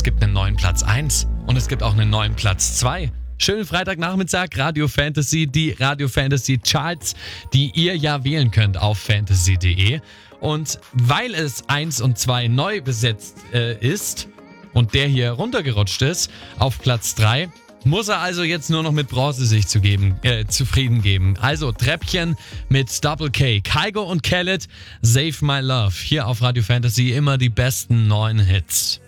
gibt einen neuen Platz 1 und es gibt auch einen neuen Platz 2. Schönen Freitagnachmittag, Radio Fantasy, die Radio Fantasy Charts, die ihr ja wählen könnt auf fantasy.de. Und weil es 1 und 2 neu besetzt ist und der hier runtergerutscht ist auf Platz 3, muss er also jetzt nur noch mit Bronze sich zufrieden geben. Also Treppchen mit Double K, Kygo und Khaled, Save My Love. Hier auf Radio Fantasy immer die besten neuen Hits.